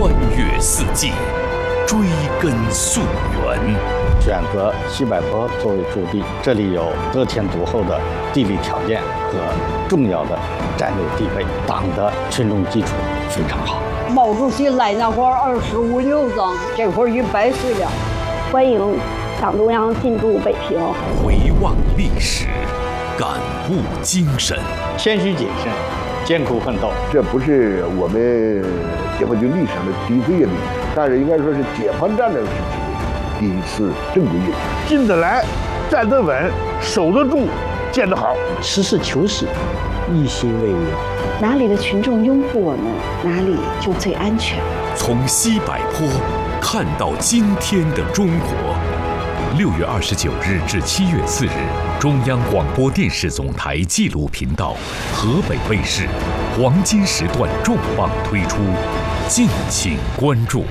穿越四季，追根溯源。 选择西柏坡作为驻地，这里有得天独厚的地理条件和重要的战略地位，党的群众基础非常好。 毛主席来那会儿25、6张，这会儿100岁了。 欢迎党中央进驻北平。 回望历史，感悟精神， 谦虚谨慎，艰苦奋斗。 这不是我们解放军历史上的第一次阅兵，但是应该说是解放战争时期第一次正规阅兵。 进得来，站得稳，守得住，建得好， 实事求是，一心为民。 哪里的群众拥护我们，哪里就最安全。 从西柏坡看到今天的中国。6月29日至7月4日，中央广播电视总台纪录频道、河北卫视黄金时段重磅推出，敬请关注。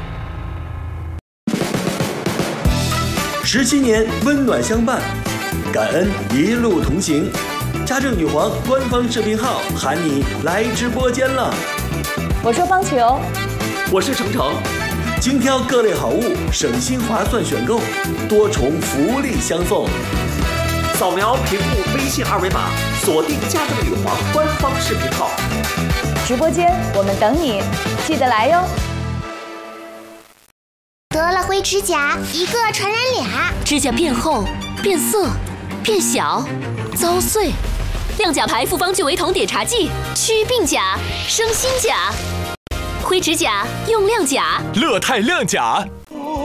17年温暖相伴，感恩一路同行。家政女皇官方视频号喊你来直播间了。 我说方球， 我是程程。精挑各类好物，省心划算选购，多重福利相送。 扫描屏幕微信二维码，锁定家政女皇官方视频号。 直播间我们等你，记得来哟。 得了灰指甲，一个传染俩， 指甲变厚、变色、变小、遭碎。亮甲牌复方聚维酮碘茶剂，祛病甲，生新甲。灰指甲用亮甲， 乐泰亮甲